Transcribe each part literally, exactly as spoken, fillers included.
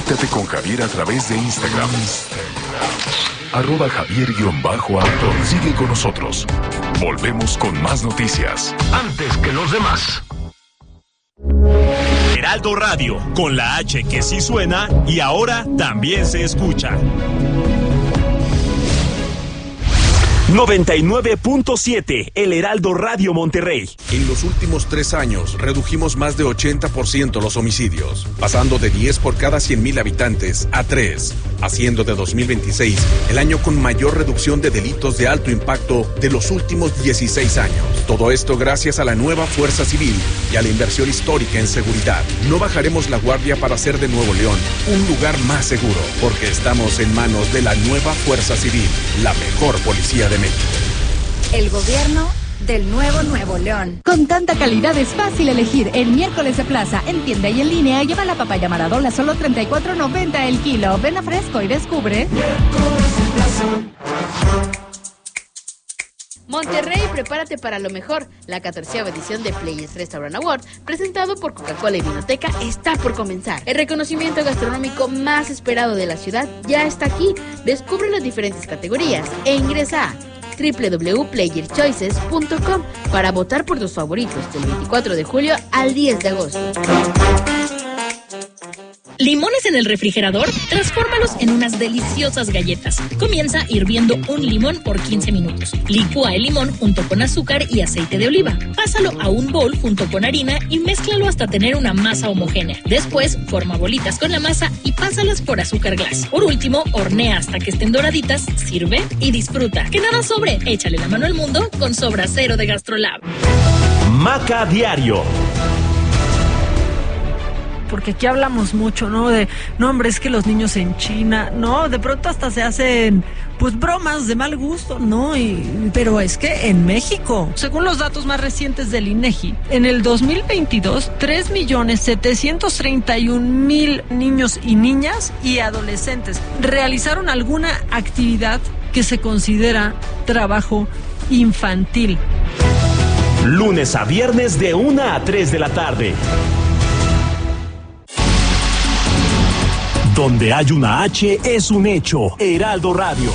Conéctate con Javier a través de Instagram. Arroba Javier-Autor. Sigue con nosotros. Volvemos con más noticias. Antes que los demás. Heraldo Radio, con la H que sí suena y ahora también se escucha. noventa y nueve punto siete, El Heraldo Radio Monterrey. En los últimos tres años redujimos más de ochenta por ciento los homicidios, pasando de diez por cada cien mil habitantes a tres, haciendo de dos mil veintiséis el año con mayor reducción de delitos de alto impacto de los últimos dieciséis años. Todo esto gracias a la nueva Fuerza Civil y a la inversión histórica en seguridad. No bajaremos la guardia para hacer de Nuevo León un lugar más seguro, porque estamos en manos de la nueva Fuerza Civil, la mejor policía de México. El gobierno del nuevo Nuevo León. Con tanta calidad es fácil elegir. El miércoles de plaza, en tienda y en línea, lleva la papaya Maradola solo treinta y cuatro noventa el kilo. Ven a Fresco y descubre. Monterrey, prepárate para lo mejor. La catorceava edición de Players Restaurant Award, presentado por Coca-Cola y Vinoteca, está por comenzar. El reconocimiento gastronómico más esperado de la ciudad ya está aquí. Descubre las diferentes categorías e ingresa a doble u doble u doble u punto player choices punto com para votar por tus favoritos del veinticuatro de julio al diez de agosto. ¿Limones en el refrigerador? Transfórmalos en unas deliciosas galletas. Comienza hirviendo un limón por quince minutos. Licúa el limón junto con azúcar y aceite de oliva. Pásalo a un bowl junto con harina y mézclalo hasta tener una masa homogénea. Después, forma bolitas con la masa y pásalas por azúcar glass. Por último, hornea hasta que estén doraditas, sirve y disfruta. Que nada sobre, échale la mano al mundo con Sobra Cero de GastroLab. Maca Diario. Porque aquí hablamos mucho, ¿no? De, no, hombre, es que los niños en China, no, de pronto hasta se hacen, pues, bromas de mal gusto, ¿no? Y, pero es que en México, según los datos más recientes del INEGI, en el dos mil veintidós, tres millones setecientos treinta y un mil niños y niñas y adolescentes realizaron alguna actividad que se considera trabajo infantil. Lunes a viernes de una a tres de la tarde. Donde hay una H es un hecho. Heraldo Radio.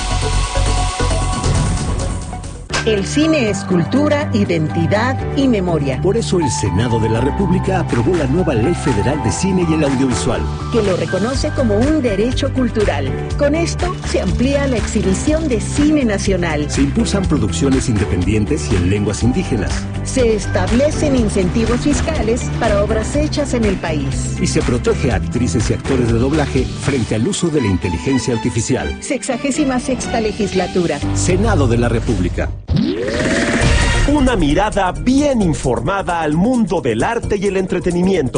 El cine es cultura, identidad y memoria. Por eso el Senado de la República aprobó la nueva Ley Federal de Cine y el Audiovisual, que lo reconoce como un derecho cultural. Con esto se amplía la exhibición de cine nacional. Se impulsan producciones independientes y en lenguas indígenas. Se establecen incentivos fiscales para obras hechas en el país. Y se protege a actrices y actores de doblaje frente al uso de la inteligencia artificial. Sexagésima sexta legislatura. Senado de la República. Una mirada bien informada al mundo del arte y el entretenimiento.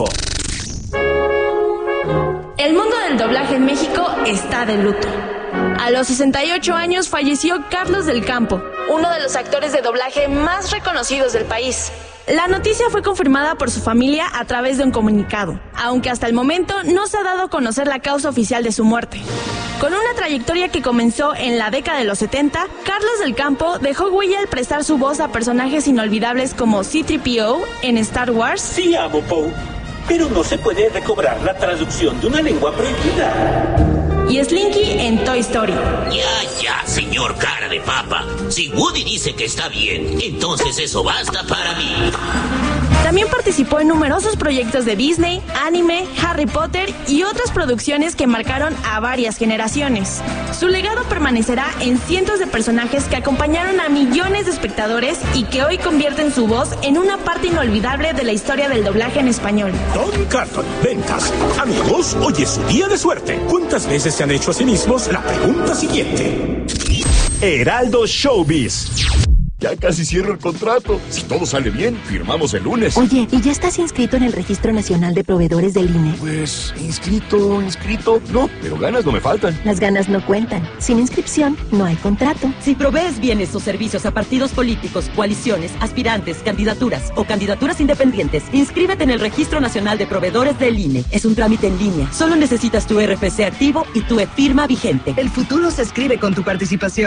El mundo del doblaje en México está de luto. A los sesenta y ocho años falleció Carlos del Campo, uno de los actores de doblaje más reconocidos del país. La noticia fue confirmada por su familia a través de un comunicado, aunque hasta el momento no se ha dado a conocer la causa oficial de su muerte. Con una trayectoria que comenzó en la década de los setenta, Carlos del Campo dejó huella al prestar su voz a personajes inolvidables como C tres P O en Star Wars. Sí, amo Poe, pero no se puede recobrar la traducción de una lengua prohibida. Y Slinky en Toy Story. Ya, ya, señor cara de papa. Si Woody dice que está bien, entonces eso basta para mí. También participó en numerosos proyectos de Disney, anime, Harry Potter y otras producciones que marcaron a varias generaciones. Su legado permanecerá en cientos de personajes que acompañaron a millones de espectadores y que hoy convierten su voz en una parte inolvidable de la historia del doblaje en español. Don Carton, ventas. Amigos, hoy es su día de suerte. ¿Cuántas veces se han hecho a sí mismos la pregunta siguiente? Heraldo Showbiz. Ya casi cierro el contrato. Si todo sale bien, firmamos el lunes. Oye, ¿y ya estás inscrito en el Registro Nacional de Proveedores del I N E? Pues, inscrito, inscrito. No, pero ganas no me faltan. Las ganas no cuentan. Sin inscripción, no hay contrato. Si provees bienes o servicios a partidos políticos, coaliciones, aspirantes, candidaturas o candidaturas independientes, inscríbete en el Registro Nacional de Proveedores del I N E. Es un trámite en línea. Solo necesitas tu R F C activo y tu e-firma vigente. El futuro se escribe con tu participación.